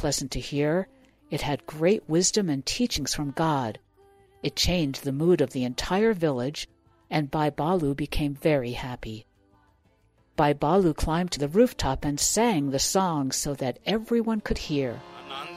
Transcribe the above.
pleasant to hear. It had great wisdom and teachings from God. It changed the mood of the entire village, and Bhai Balu became very happy. Bhai Balu climbed to the rooftop and sang the song so that everyone could hear.